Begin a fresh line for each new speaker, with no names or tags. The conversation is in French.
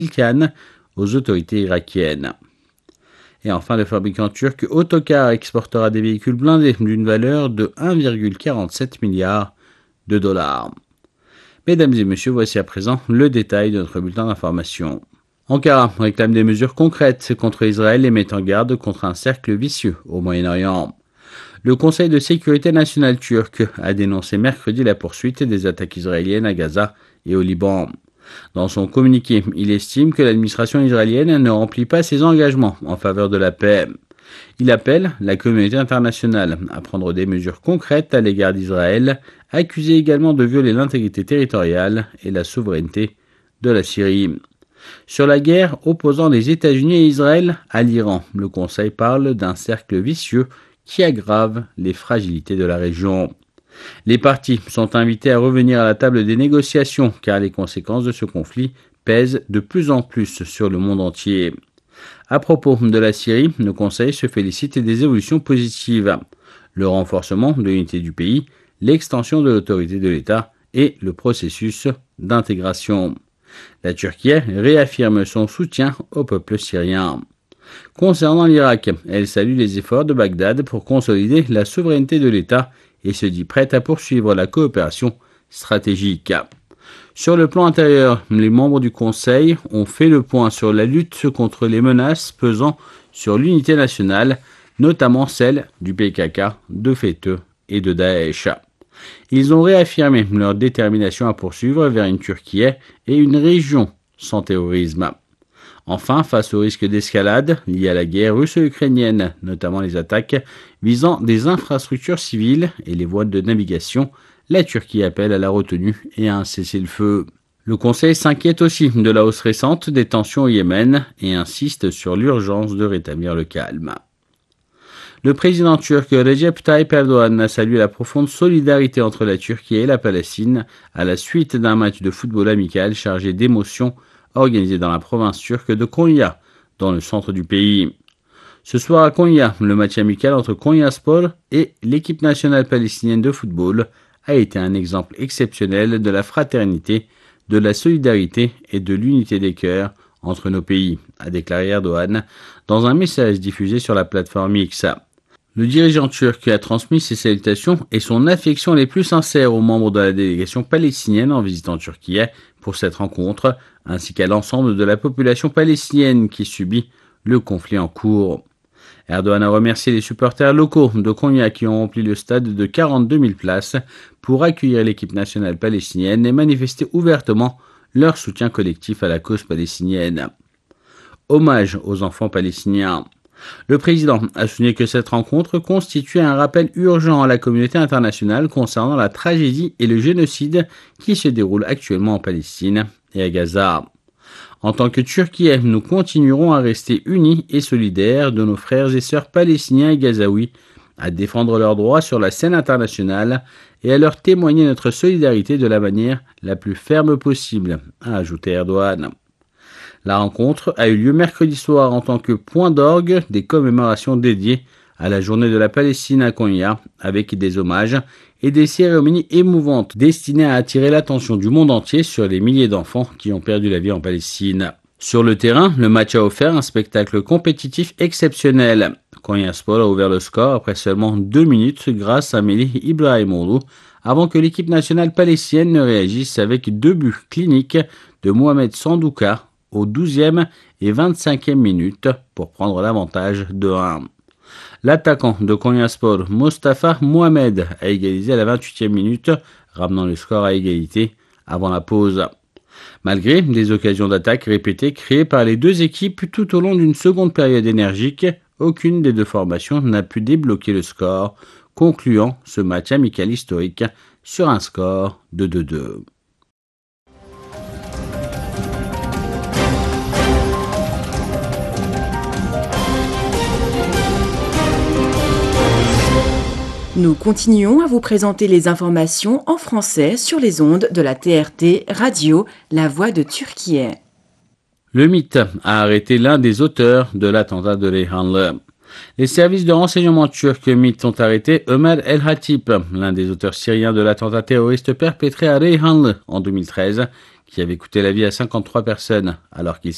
Khan aux autorités irakiennes. Et enfin, le fabricant turc Otokar exportera des véhicules blindés d'une valeur de 1,47 milliard de dollars. Mesdames et messieurs, voici à présent le détail de notre bulletin d'information. Ankara réclame des mesures concrètes contre Israël et met en garde contre un cercle vicieux au Moyen-Orient. Le Conseil de sécurité nationale turc a dénoncé mercredi la poursuite des attaques israéliennes à Gaza et au Liban. Dans son communiqué, il estime que l'administration israélienne ne remplit pas ses engagements en faveur de la paix. Il appelle la communauté internationale à prendre des mesures concrètes à l'égard d'Israël, accusé également de violer l'intégrité territoriale et la souveraineté de la Syrie. Sur la guerre opposant les États-Unis et Israël à l'Iran, le Conseil parle d'un cercle vicieux qui aggrave les fragilités de la région. Les parties sont invités à revenir à la table des négociations car les conséquences de ce conflit pèsent de plus en plus sur le monde entier. À propos de la Syrie, le Conseil se félicite des évolutions positives. Le renforcement de l'unité du pays, l'extension de l'autorité de l'État et le processus d'intégration. La Turquie réaffirme son soutien au peuple syrien. Concernant l'Irak, elle salue les efforts de Bagdad pour consolider la souveraineté de l'État et se dit prête à poursuivre la coopération stratégique. Sur le plan intérieur, les membres du Conseil ont fait le point sur la lutte contre les menaces pesant sur l'unité nationale, notamment celle du PKK, de FETÖ et de Daesh. Ils ont réaffirmé leur détermination à poursuivre vers une Turquie et une région sans terrorisme. Enfin, face au risque d'escalade lié à la guerre russo-ukrainienne, notamment les attaques visant des infrastructures civiles et les voies de navigation, la Turquie appelle à la retenue et à un cessez-le-feu. Le Conseil s'inquiète aussi de la hausse récente des tensions au Yémen et insiste sur l'urgence de rétablir le calme. Le président turc Recep Tayyip Erdoğan a salué la profonde solidarité entre la Turquie et la Palestine à la suite d'un match de football amical chargé d'émotions organisé dans la province turque de Konya, dans le centre du pays. Ce soir à Konya, le match amical entre Konyaspor et l'équipe nationale palestinienne de football a été un exemple exceptionnel de la fraternité, de la solidarité et de l'unité des cœurs entre nos pays, a déclaré Erdoğan dans un message diffusé sur la plateforme X. Le dirigeant turc a transmis ses salutations et son affection les plus sincères aux membres de la délégation palestinienne en visitant Turquie pour cette rencontre, ainsi qu'à l'ensemble de la population palestinienne qui subit le conflit en cours. Erdoğan a remercié les supporters locaux de Konya qui ont rempli le stade de 42 000 places pour accueillir l'équipe nationale palestinienne et manifester ouvertement leur soutien collectif à la cause palestinienne. Hommage aux enfants palestiniens. Le président a souligné que cette rencontre constituait un rappel urgent à la communauté internationale concernant la tragédie et le génocide qui se déroulent actuellement en Palestine et à Gaza. En tant que Turquie, nous continuerons à rester unis et solidaires de nos frères et sœurs palestiniens et gazaouis, à défendre leurs droits sur la scène internationale et à leur témoigner notre solidarité de la manière la plus ferme possible, a ajouté Erdoğan. La rencontre a eu lieu mercredi soir en tant que point d'orgue des commémorations dédiées à la journée de la Palestine à Konya, avec des hommages et des cérémonies émouvantes destinées à attirer l'attention du monde entier sur les milliers d'enfants qui ont perdu la vie en Palestine. Sur le terrain, le match a offert un spectacle compétitif exceptionnel. Konyaspor a ouvert le score après seulement 2 minutes grâce à Melih Ibrahimoğlu, avant que l'équipe nationale palestinienne ne réagisse avec 2 buts cliniques de Mohamed Sandouka aux 12e et 25e minutes pour prendre l'avantage de 1. L'attaquant de Konyaspor, Mostafa Mohamed, a égalisé à la 28e minute, ramenant le score à égalité avant la pause. Malgré des occasions d'attaque répétées créées par les deux équipes tout au long d'une seconde période énergique, aucune des deux formations n'a pu débloquer le score, concluant ce match amical historique sur un score de 2-2.
Nous continuons à vous présenter les informations en français sur les ondes de la TRT Radio, La Voix de Turquie.
Le MIT a arrêté l'un des auteurs de l'attentat de Reyhanlı. Les services de renseignement turcs MIT ont arrêté Ömer El-Hatip, l'un des auteurs syriens de l'attentat terroriste perpétré à Reyhanlı en 2013, qui avait coûté la vie à 53 personnes alors qu'il